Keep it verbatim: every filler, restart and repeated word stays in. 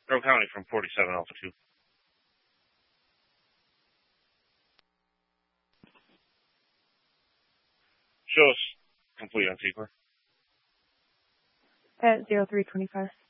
Rowe County from forty-seven Alpha two. Shows complete on Seeker. At zero three twenty-five.